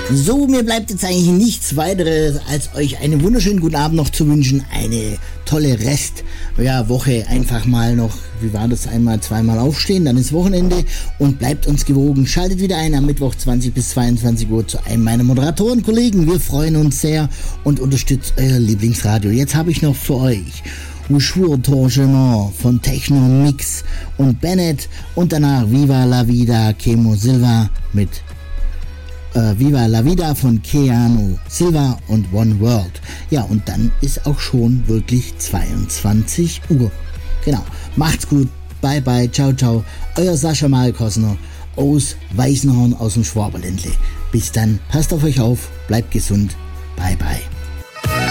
So, mir bleibt jetzt eigentlich nichts weiteres, als euch einen wunderschönen guten Abend noch zu wünschen. Eine tolle Woche. Einfach mal noch, wie war das, einmal, zweimal aufstehen, dann ist Wochenende und bleibt uns gewogen. Schaltet wieder ein am Mittwoch 20 bis 22 Uhr zu einem meiner Moderatorenkollegen. Wir freuen uns sehr und unterstützt euer Lieblingsradio. Jetzt habe ich noch für euch Jour Torgement von Techno Mix und Bennett und danach Viva la Vida Kemo Silva mit Viva la Vida von Keanu Silva und One World. Ja, und dann ist auch schon wirklich 22 Uhr. Genau. Macht's gut. Bye bye. Ciao, ciao. Euer Sascha Malkosner aus Weißenhorn aus dem Schwaberländle. Bis dann. Passt auf euch auf. Bleibt gesund. Bye bye.